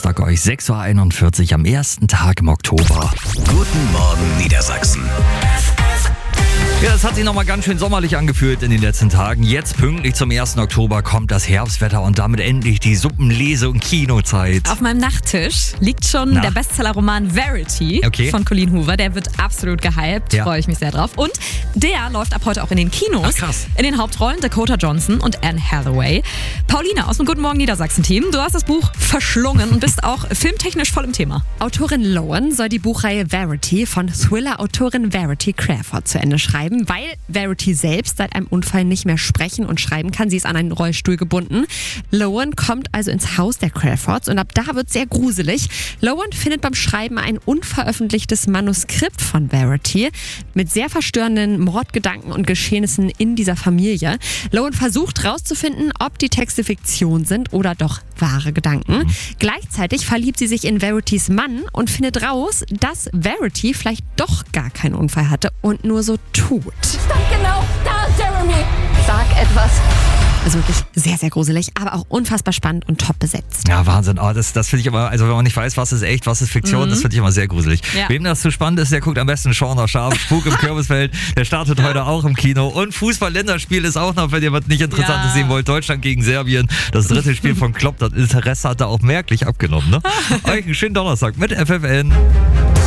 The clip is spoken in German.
Donnerstag euch 6.41 Uhr am ersten Tag im Oktober. Guten Morgen Niedersachsen. Ja, das hat sich nochmal ganz schön sommerlich angefühlt in den letzten Tagen. Jetzt pünktlich zum 1. Oktober kommt das Herbstwetter und damit endlich die Suppenlese- und Kinozeit. Auf meinem Nachttisch liegt schon der Bestsellerroman Verity von Colleen Hoover. Der wird absolut gehypt, freue ich mich sehr drauf. Und der läuft ab heute auch in den Kinos. Ach, krass. In den Hauptrollen Dakota Johnson und Anne Hathaway. Paulina aus dem Guten Morgen Niedersachsen-Team, du hast das Buch verschlungen und bist auch filmtechnisch voll im Thema. Autorin Lowen soll die Buchreihe Verity von Thriller-Autorin Verity Crawford zu Ende schreiben, weil Verity selbst seit einem Unfall nicht mehr sprechen und schreiben kann. Sie ist an einen Rollstuhl gebunden. Lowen kommt also ins Haus der Crawfords und ab da wird es sehr gruselig. Lowen findet beim Schreiben ein unveröffentlichtes Manuskript von Verity mit sehr verstörenden Mordgedanken und Geschehnissen in dieser Familie. Lowen versucht herauszufinden, ob die Texte Fiktion sind oder doch wahre Gedanken. Gleichzeitig verliebt sie sich in Veritys Mann und findet raus, dass Verity vielleicht doch gar keinen Unfall hatte und nur so tut. Stand genau da, Jeremy! Sag etwas. Also wirklich sehr, sehr gruselig, aber auch unfassbar spannend und top besetzt. Ja, Wahnsinn. Oh, das finde ich immer, also wenn man nicht weiß, was ist echt, was ist Fiktion, das finde ich immer sehr gruselig. Ja. Wem das zu spannend ist, der guckt am besten Schorner Schaf, Spuk im Kürbisfeld. Der startet heute auch im Kino. Und Fußball-Länderspiel ist auch noch, wenn ihr was nicht Interessantes sehen wollt. Deutschland gegen Serbien. Das dritte Spiel von Klopp. Das Interesse hat da auch merklich abgenommen. Ne? Euch einen schönen Donnerstag mit FFN.